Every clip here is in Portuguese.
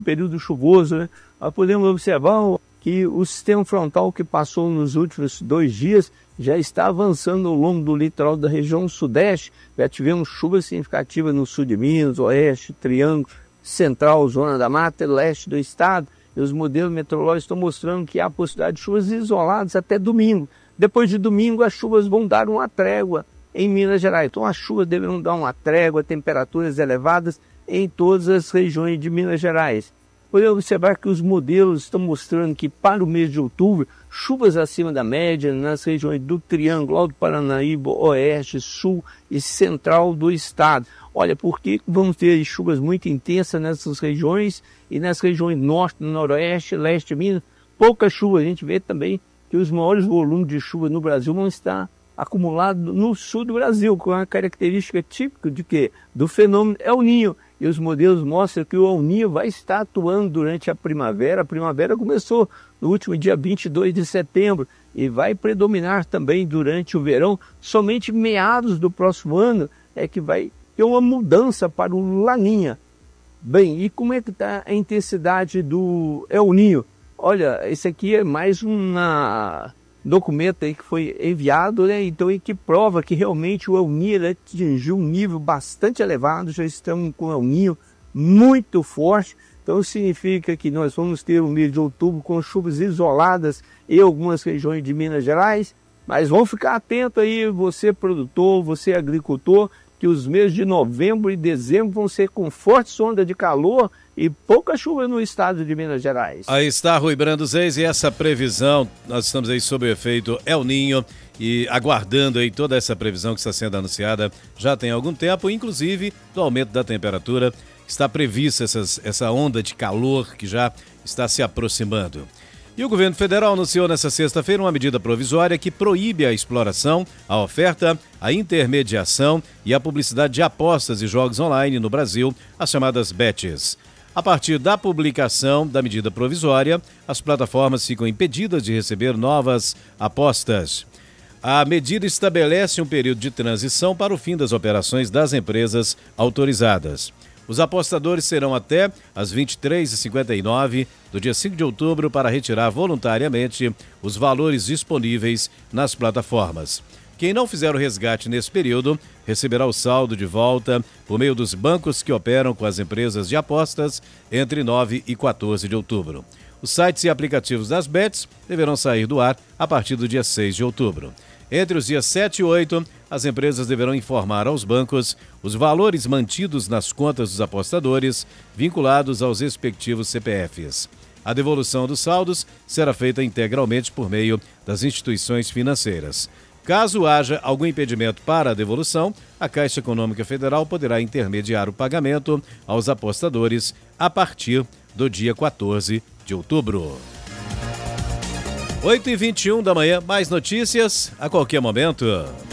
período chuvoso, né? Nós podemos observar que o sistema frontal que passou nos últimos 2 dias já está avançando ao longo do litoral da região sudeste. Já tivemos chuvas significativas no sul de Minas, oeste, Triângulo Central, Zona da Mata, leste do estado. E os modelos meteorológicos estão mostrando que há possibilidade de chuvas isoladas até domingo. Depois de domingo, as chuvas vão dar uma trégua em Minas Gerais. Então, as chuvas deverão dar uma trégua, temperaturas elevadas em todas as regiões de Minas Gerais. Podemos observar que os modelos estão mostrando que para o mês de outubro, chuvas acima da média nas regiões do Triângulo, Alto Paranaíba, Oeste, Sul e Central do estado. Olha, porque vamos ter chuvas muito intensas nessas regiões e nas regiões Norte, Noroeste, Leste de Minas, pouca chuva. A gente vê também que os maiores volumes de chuva no Brasil vão estar acumulados no sul do Brasil, com a característica típica de quê? Do fenômeno El Niño. E os modelos mostram que o El Niño vai estar atuando durante a primavera. A primavera começou no último dia 22 de setembro e vai predominar também durante o verão. Somente meados do próximo ano é que vai ter uma mudança para o Laninha. Bem, e como é que está a intensidade do El Niño? Olha, esse aqui é mais um documento aí que foi enviado, né? Então, e que prova que realmente o El Niño atingiu um nível bastante elevado. Já estamos com o El Niño muito forte. Então, significa que nós vamos ter o mês de outubro com chuvas isoladas em algumas regiões de Minas Gerais. Mas vamos ficar atento aí, você produtor, você agricultor, que os meses de novembro e dezembro vão ser com forte onda de calor e pouca chuva no estado de Minas Gerais. Aí está Rui Brando Reis e essa previsão, nós estamos aí sob o efeito El Niño e aguardando aí toda essa previsão que está sendo anunciada já tem algum tempo, inclusive do aumento da temperatura. Está prevista essa onda de calor que já está se aproximando. E o governo federal anunciou nesta sexta-feira uma medida provisória que proíbe a exploração, a oferta, a intermediação e a publicidade de apostas e jogos online no Brasil, as chamadas bets. A partir da publicação da medida provisória, as plataformas ficam impedidas de receber novas apostas. A medida estabelece um período de transição para o fim das operações das empresas autorizadas. Os apostadores serão até às 23h59 do dia 5 de outubro para retirar voluntariamente os valores disponíveis nas plataformas. Quem não fizer o resgate nesse período receberá o saldo de volta por meio dos bancos que operam com as empresas de apostas entre 9 e 14 de outubro. Os sites e aplicativos das bets deverão sair do ar a partir do dia 6 de outubro. Entre os dias 7 e 8, as empresas deverão informar aos bancos os valores mantidos nas contas dos apostadores vinculados aos respectivos CPFs. A devolução dos saldos será feita integralmente por meio das instituições financeiras. Caso haja algum impedimento para a devolução, a Caixa Econômica Federal poderá intermediar o pagamento aos apostadores a partir do dia 14 de outubro. 8h21 da manhã, mais notícias a qualquer momento.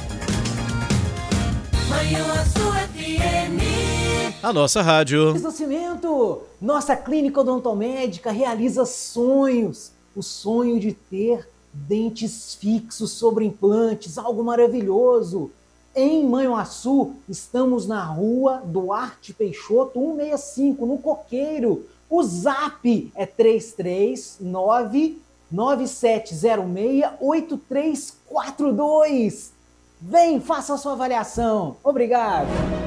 Manhã Azul FM. A nossa rádio. Nascimento, nossa clínica odontomédica realiza sonhos. O sonho de ter dentes fixos sobre implantes, algo maravilhoso. Em Manhuaçu, estamos na rua Duarte Peixoto, 165, no Coqueiro. O zap é 339-9706-8342. Vem, faça a sua avaliação. Obrigado.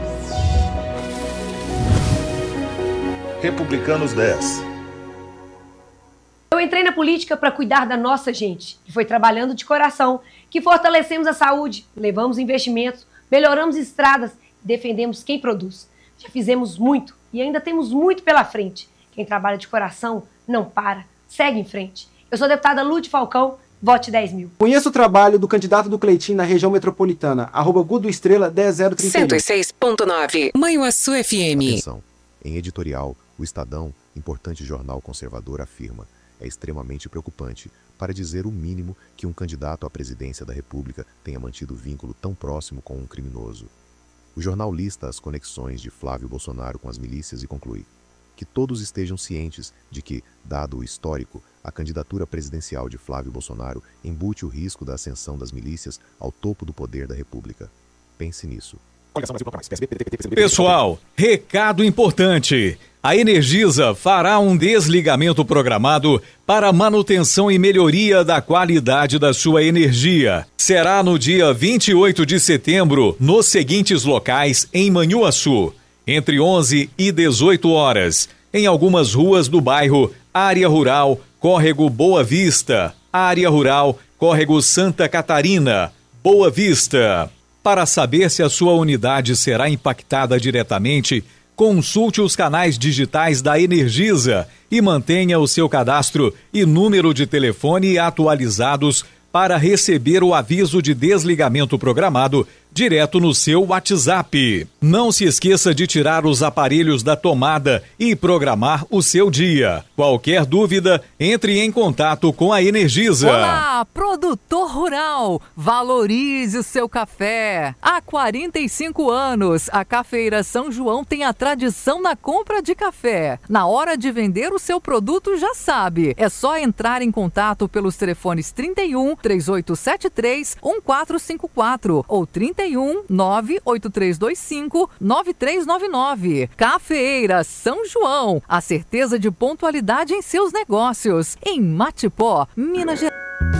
Republicanos 10. Eu entrei na política para cuidar da nossa gente, que foi trabalhando de coração, que fortalecemos a saúde, levamos investimentos, melhoramos estradas e defendemos quem produz. Já fizemos muito e ainda temos muito pela frente. Quem trabalha de coração não para, segue em frente. Eu sou a deputada Lúcia Falcão, vote 10 mil. Conheça o trabalho do candidato do Cleitinho na região metropolitana, @Gudoestrela 10031. 106.9, Manhuaçu FM. Atenção. Em editorial, o Estadão, importante jornal conservador, afirma: é extremamente preocupante, para dizer o mínimo, que um candidato à presidência da República tenha mantido vínculo tão próximo com um criminoso. O jornal lista as conexões de Flávio Bolsonaro com as milícias e conclui: que todos estejam cientes de que, dado o histórico, a candidatura presidencial de Flávio Bolsonaro embute o risco da ascensão das milícias ao topo do poder da República. Pense nisso. Pessoal, recado importante. A Energisa fará um desligamento programado para manutenção e melhoria da qualidade da sua energia. Será no dia 28 de setembro, nos seguintes locais em Manhuaçu, entre 11 e 18 horas, em algumas ruas do bairro Área Rural, Córrego Boa Vista, Área Rural, Córrego Santa Catarina, Boa Vista. Para saber se a sua unidade será impactada diretamente, consulte os canais digitais da Energisa e mantenha o seu cadastro e número de telefone atualizados para receber o aviso de desligamento programado direto no seu WhatsApp. Não se esqueça de tirar os aparelhos da tomada e programar o seu dia. Qualquer dúvida, entre em contato com a Energisa. Olá, produtor rural, valorize o seu café. Há 45 anos, a Cafeira São João tem a tradição na compra de café. Na hora de vender o seu produto, já sabe, é só entrar em contato pelos telefones 31 3873 1454 ou 31 98325 9399. Cafeira São João, a certeza de pontualidade em seus negócios. Em Matipó, Minas Gerais.